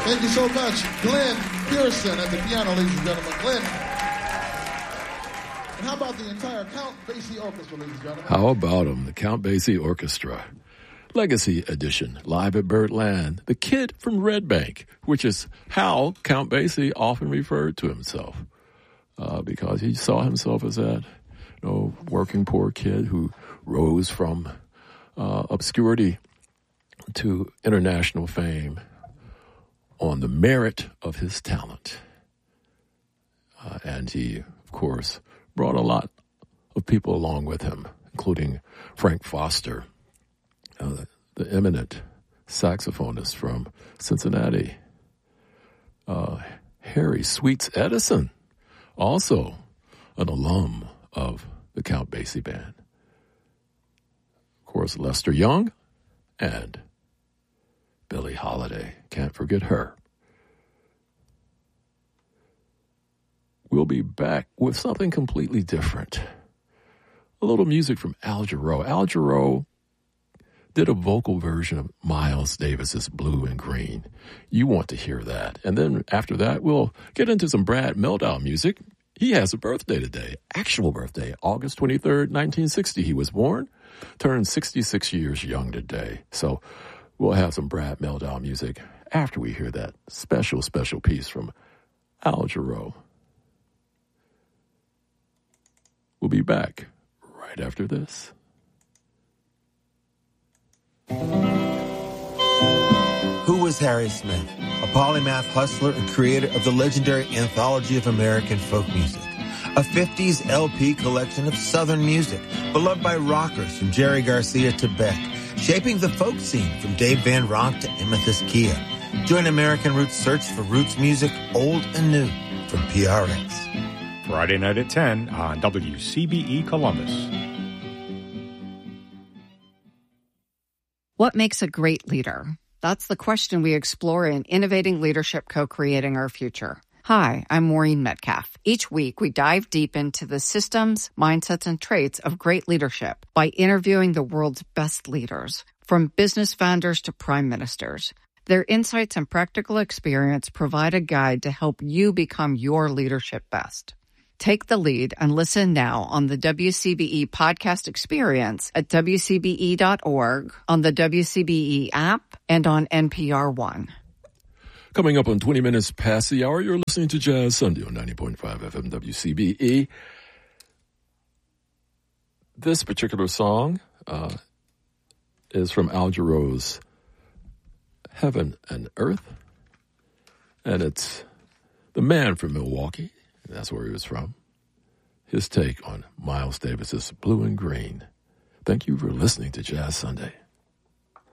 Thank you so much, Glenn Pearson at the piano, ladies and gentlemen. Glenn. And how about the entire Count Basie Orchestra, ladies and gentlemen? How about them, the Count Basie Orchestra. Legacy Edition, live at Birdland. The Kid from Red Bank, which is how Count Basie often referred to himself, because he saw himself as that working poor kid who rose from obscurity to international fame on the merit of his talent. And he, of course, brought a lot of people along with him, including Frank Foster, the eminent saxophonist from Cincinnati. Harry Sweets Edison, also an alum of the Count Basie Band. Of course, Lester Young and Billie Holiday. Can't forget her. We'll be back with something completely different. A little music from Al Jarreau. Al Jarreau did a vocal version of Miles Davis's Blue and Green. You want to hear that. And then after that, we'll get into some Brad Mehldau music. He has a birthday today, actual birthday, August 23rd, 1960. He was born, turned 66 years young today. So we'll have some Brad Mehldau music after we hear that special, special piece from Al Jarreau. We'll be back right after this. Who was Harry Smith? A polymath hustler and creator of the legendary Anthology of American Folk Music, a 50s LP collection of Southern music, beloved by rockers from Jerry Garcia to Beck, shaping the folk scene from Dave Van Ronk to Amethyst Kia. Join American Roots search for roots music, old and new, from PRX. Friday night at 10 on WCBE Columbus. What makes a great leader? That's the question we explore in Innovating Leadership, Co-Creating Our Future. Hi, I'm Maureen Metcalf. Each week, we dive deep into the systems, mindsets, and traits of great leadership by interviewing the world's best leaders, from business founders to prime ministers. Their insights and practical experience provide a guide to help you become your leadership best. Take the lead and listen now on the WCBE podcast experience at WCBE.org, on the WCBE app, and on NPR One. Coming up on 20 minutes past the hour, you're listening to Jazz Sunday on 90.5 FM WCBE. This particular song is from Al Jarreau's Heaven and Earth, and it's the man from Milwaukee. That's where he was from. His take on Miles Davis's Blue and Green. Thank you for listening to Jazz Sunday.